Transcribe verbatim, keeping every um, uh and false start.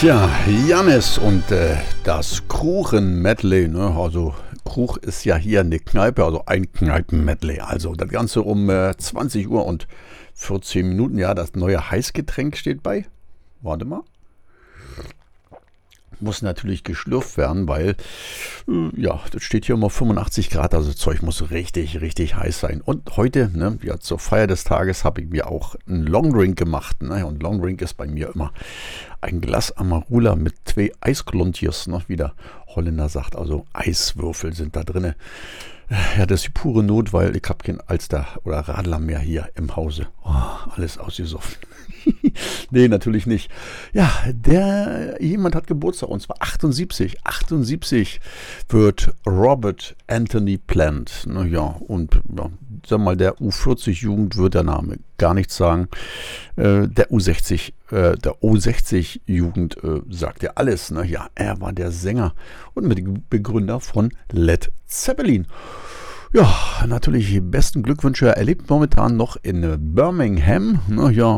Tja, Jannis und äh, das Kruchen-Medley, ne? Also Kruch ist ja hier eine Kneipe, also ein Kneipen-Medley. Also das Ganze um äh, zwanzig Uhr und vierzehn Minuten. Ja, das neue Heißgetränk steht bei. Warte mal. Muss natürlich geschlürft werden, weil, äh, ja, das steht hier immer fünfundachtzig Grad, also das Zeug muss richtig, richtig heiß sein. Und heute, ne, ja, zur Feier des Tages habe ich mir auch einen Longdrink gemacht. Ne? Und Longdrink ist bei mir immer ein Glas Amarula mit zwei Eisklontjes, ne, wie der Holländer sagt. Also Eiswürfel sind da drin. Ja, das ist die pure Not, weil ich habe kein Alster oder Radler mehr hier im Hause. Oh, alles ausgesoffen. Nee, natürlich nicht. Ja, der jemand hat Geburtstag und zwar achtundsiebzig. achtundsiebzig wird Robert Anthony Plant. Naja, und ja, sag mal, der U vierzig Jugend wird der Name gar nichts sagen. Äh, der U sechzig, äh, der U sechzig Jugend äh, sagt ja alles. Ne? Ja, er war der Sänger und mit Begründer von Led Zeppelin. Ja, natürlich besten Glückwünsche. Er lebt momentan noch in Birmingham. Na ja,